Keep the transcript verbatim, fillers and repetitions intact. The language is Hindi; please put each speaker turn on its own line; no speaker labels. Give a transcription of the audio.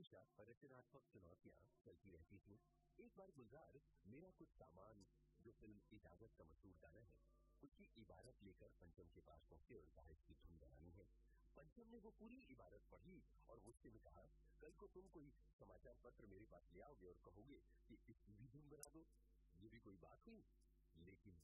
हमेशा रचनात्मक चुनौतियां चलती रहती थी। एक बार गुलजार मेरा कुछ सामान जो फिल्म इजाजत का मशहूर गाना है उसकी इबारत लेकर पंचम के पास पहुंचे और कहा इसकी धुन बनानी है। पंचम ने वो पूरी इबारत पढ़ी और मुझसे भी कहा कल को तुम कोई समाचार पत्र मेरे पास ले आओगे और कहोगे कि इसकी भी धुन बना दो। ये भी कोई बात हुई। लेकिन